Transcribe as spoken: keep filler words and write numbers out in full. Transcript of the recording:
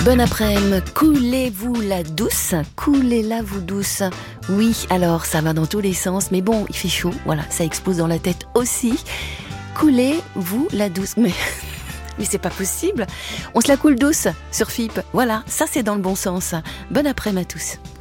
Bon après-midi, coulez-vous la douce, coulez-la vous douce. Oui, alors ça va dans tous les sens, mais bon, il fait chaud, voilà, ça explose dans la tête aussi. Coulez-vous la douce, mais, mais c'est pas possible. On se la coule douce sur F I P, voilà, ça c'est dans le bon sens. Bon après-midi à tous.